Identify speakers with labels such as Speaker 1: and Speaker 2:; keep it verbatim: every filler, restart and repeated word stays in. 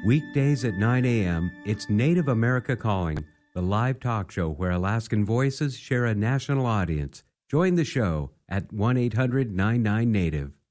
Speaker 1: Weekdays at nine a.m., it's Native America Calling, the live talk show where Alaskan voices share a national audience. Join the show at one eight hundred nine nine native.